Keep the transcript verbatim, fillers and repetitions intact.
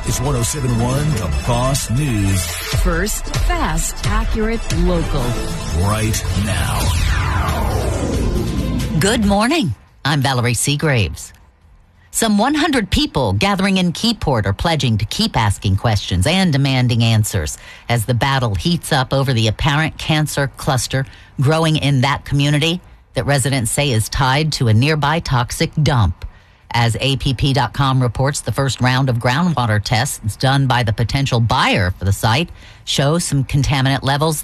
It's one oh seven point one The Boss News. First, fast, accurate, local. Right now. Good morning. I'm Valerie Seagraves. Some one hundred people gathering in Keyport are pledging to keep asking questions and demanding answers as the battle heats up over the apparent cancer cluster growing in that community that residents say is tied to a nearby toxic dump. As A P P dot com reports, the first round of groundwater tests done by the potential buyer for the site show some contaminant levels